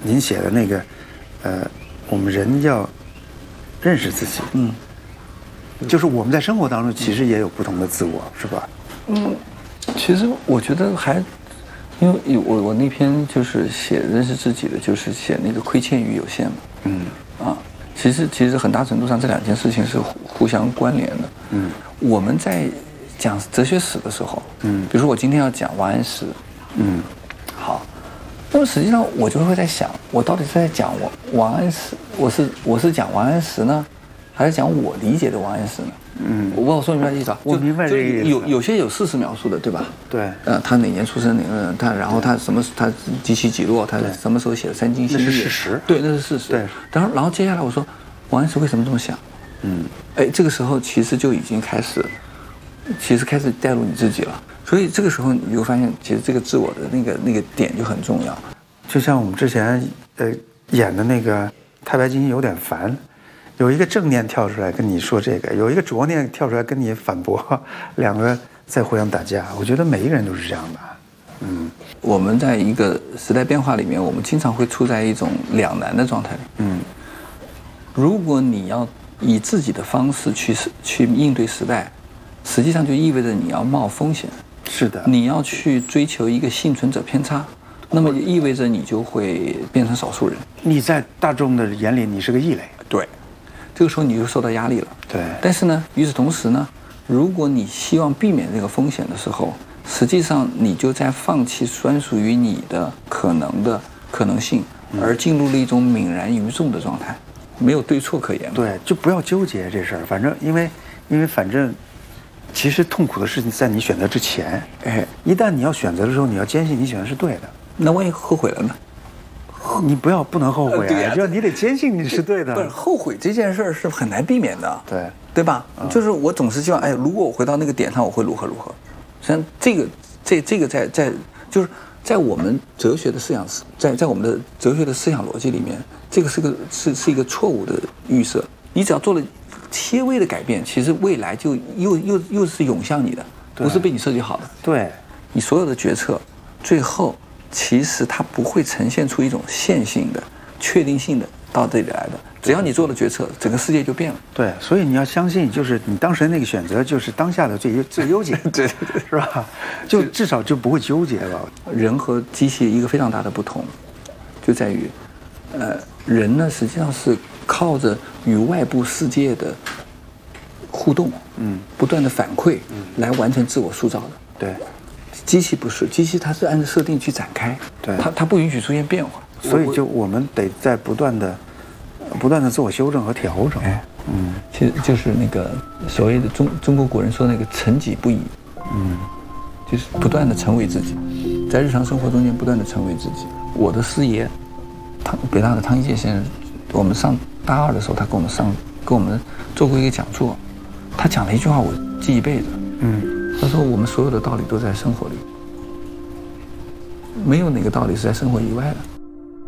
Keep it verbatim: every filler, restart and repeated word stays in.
您写的那个，呃，我们人要认识自己，嗯，就是我们在生活当中其实也有不同的自我，是吧？ 嗯，其实我觉得还，因为我我那篇就是写认识自己的，就是写那个亏欠与有限嘛，嗯，啊，其实其实很大程度上这两件事情是互互相关联的，嗯，我们在讲哲学史的时候，嗯，比如说我今天要讲王安石，嗯，好。那么实际上，我就会在想，我到底是在讲我王安石，我是我是讲王安石呢，还是讲我理解的王安石呢？嗯，我不知道我说明白意思吧？ 我明白这个意思。 有有些有事实描述的，对吧？ 对。 呃，他哪年出生？哪个人？他然后他什么？他几起几落？他什么时候写的《三经新义》？ 那是事实。 对，那是事实。 对。 然后然后接下来我说，王安石为什么这么想？嗯，哎，这个时候其实就已经开始，其实开始带入你自己了。所以这个时候你就发现，其实这个自我的那个那个点就很重要。 就像我们之前呃演的那个《太白金有点烦》，有一个正念跳出来跟你说这个，有一个浊念跳出来跟你反驳，两个在互相打架。我觉得每一个人都是这样的。嗯， 我们在一个时代变化里面，我们经常会处在一种两难的状态里。嗯，如果你要以自己的方式去去应对时代，实际上就意味着你要冒风险。 是的， 你要去追求一个幸存者偏差，那么意味着你就会变成少数人。 你在大众的眼里，你是个异类。 对，这个时候你就受到压力了。 对。 但是呢，与此同时呢，如果你希望避免这个风险的时候，实际上你就在放弃专属于你的可能的可能性，而进入了一种泯然于众的状态，没有对错可言。 对，就不要纠结这事儿，反正因为因为反正。其实痛苦的事情在你选择之前，哎，一旦你要选择的时候，你要坚信你选的是对的。 那万一后悔了呢？ 你不要不能后悔啊！ 对呀， 就你得坚信你是对的。 不是后悔这件事儿是很难避免的， 对对吧？嗯、就是我总是希望，哎，如果我回到那个点上，我会如何如何。实际上，这个这这个在在就是在我们哲学的思想在在我们的哲学的思想逻辑里面，这个是个是是一个错误的预设。你只要做了些微的改变，其实未来就又又又是涌向你的，不是被你设计好的。 对， 你所有的决策，最后其实它不会呈现出一种线性的、确定性的到这里来的。只要你做了决策，整个世界就变了。 对，所以你要相信，就是你当时那个选择就是当下的最最优解， 对对对， 是吧？就至少就不会纠结了。 人和机器一个非常大的不同，就在于，呃，人呢实际上是靠着与外部世界的互动，嗯，不断的反馈，嗯，来完成自我塑造的。 对， 机器不是，机器它是按照设定去展开， 对， 它它不允许出现变化， 所以就我们得在不断的、不断的自我修正和调整。 哎，嗯，其实就是那个所谓的中中国古人说那个成己不已，嗯，就是不断的成为自己，在日常生活中间不断的成为自己。我的师爷，汤北大的汤一介先生，我们上大二的时候，他跟我们上跟我们做过一个讲座，他讲了一句话，我记一辈子。嗯，他说我们所有的道理都在生活里，没有哪个道理是在生活以外的。